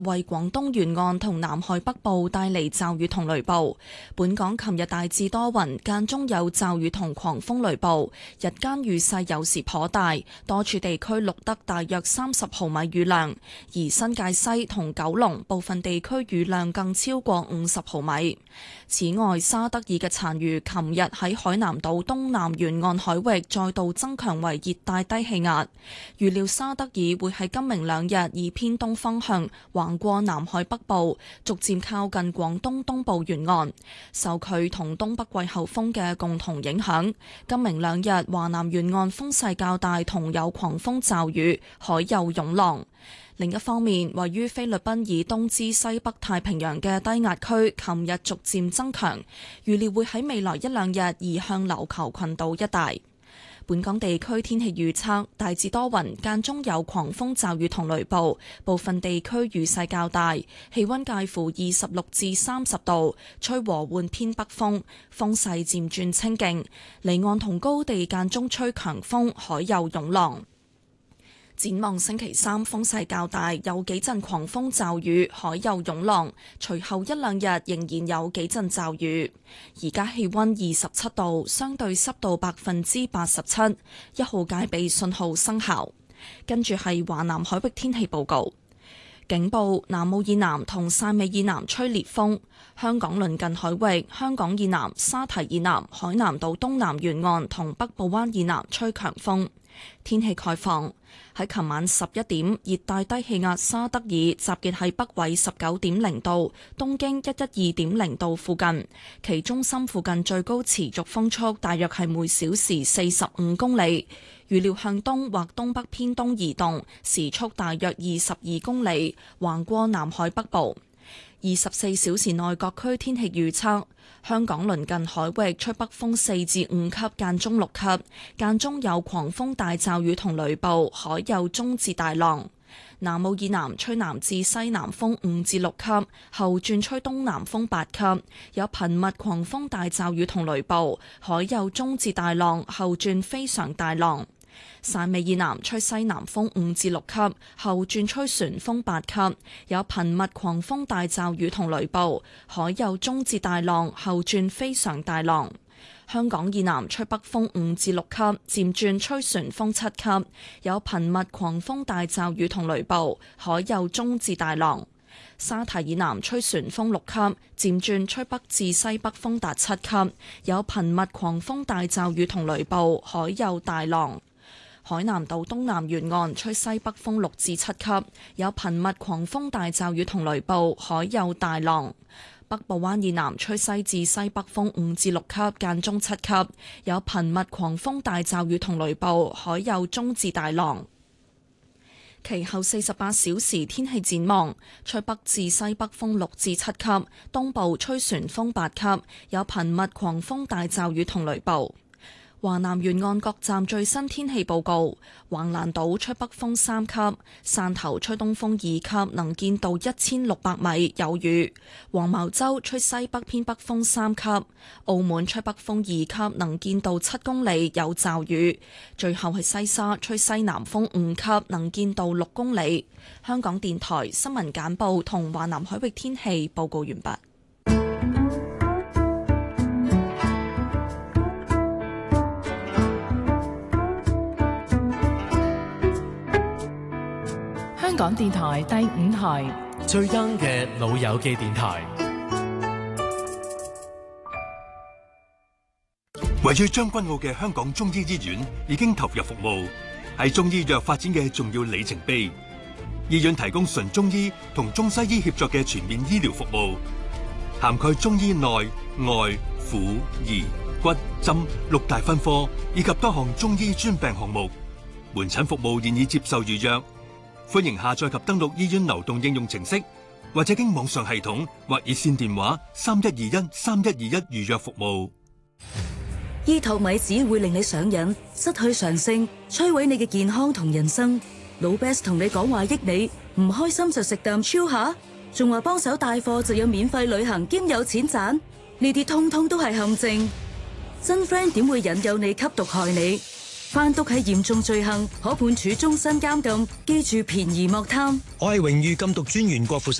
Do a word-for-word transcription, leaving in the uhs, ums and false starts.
為廣東沿岸同南海北部帶嚟驟雨同雷暴。本港琴日大致多雲，間中有驟雨同狂風雷暴，日間雨勢有時頗大，多處地區錄得大約三十毫米雨量，而新界西同九龍部分地區雨量更超過五十毫米。此外，沙德爾嘅殘餘琴日喺海南島東南沿岸海域再度增強為熱帶低氣壓，預料沙德爾會喺今明兩日以偏東方向橫過南海北部，逐漸靠近廣東東部沿岸。受佢同東北季候風嘅共同影響，今明兩日華南沿岸風勢較大，同有狂風驟雨，海有湧浪。另一方面，位於菲律賓以東至西北太平洋嘅低壓區，琴日逐漸增強，預料會喺未來一兩日移向琉球群島一帶。本港地區天氣預測，大致多雲，間中有狂風驟雨同雷暴，部分地區雨勢較大，氣溫介乎二十六至三十度，吹和緩偏北風，風勢漸轉清勁，離岸同高地間中吹強風，海有湧浪。展望星期三風勢較大，有幾陣狂風驟雨，海有湧浪。隨後一兩日仍然有幾陣驟雨。而家氣溫二十七度，相對濕度百分之八十七，一號戒備信號生效。跟住係華南海域天氣報告。警報：南澳以南同汕尾以南吹烈風，香港鄰近海域、香港以南、沙堤以南、海南島東南沿岸同北部灣以南吹強風。天氣概況：喺琴晚十一點，熱帶低氣壓沙德爾集結喺北緯十九點零度、東經一一二點零度附近，其中心附近最高持續風速大約係每小時四十五公里，預料向東或東北偏東移動，時速大約二十二公里，橫過南海北部。二十四小時內各區天氣預測：香港鄰近海域吹北風四至五級，間中六級，間中有狂風大驟雨同雷暴，海有中至大浪。南澳以南吹南至西南風五至六級，後轉吹東南風八級，有頻密狂風大驟雨同雷暴，海有中至大浪，後轉非常大浪。汕尾以南吹西南風五至六級，後轉吹旋風八級，有頻密狂風大驟雨同雷暴，海有中至大浪，後轉非常大浪。香港以南吹北風五至六級，漸轉吹旋風七級，有頻密狂風大驟雨同雷暴，海有中至大浪。沙堤以南吹旋風六級，漸轉吹北至西北風達七級，有頻密狂風大驟雨同雷暴，海有大浪。海南島東南沿岸吹西北風六至七級，有頻密狂風大驟雨同雷暴，海有大浪。北部灣以南吹西至西北風五至六級，間中七級，有頻密狂風大驟雨同雷暴，海有中至大浪。其後四十八小時天氣展望：吹北至西北風六至七級，東部吹旋風八級，有頻密狂風大驟雨同雷暴。華南沿岸各站最新天氣報告：橫瀾島吹北風三級，汕頭吹東風二級，能見度一千六百米，有雨；黃茅洲吹西北偏北風三級，澳門吹北風二級，能見度七公里，有驟雨；最後係西沙吹西南風五級，能見度六公里。香港電台新聞簡報同華南海域天氣報告完畢。 香港電台第五台最 young 嘅老友記電台， 位於將軍澳嘅香港中醫醫院已經投入服務，係中醫藥發展嘅重要里程碑。醫院提供純中醫同中西醫協作嘅全面醫療服務，涵蓋中醫內外婦兒骨針六大分科，以及多項中醫專病項目。門診服務現已接受預約。歡迎下載及登錄醫院流動應用程式，或者經網上系統或熱線電話三一二一三一二一預約服務。 醫托米子會令你上癮，失去常性，摧毀你嘅健康同人生。老 Best 同你講話益你，唔開心就食啖超下，仲話幫手帶貨就有免費旅行兼有錢賺，呢啲通通都係陷阱。真 friend 點會引誘你吸毒害你？ 販毒係嚴重罪行，可判處終身監禁。記住便宜莫貪。 我係榮譽禁毒專員郭富城。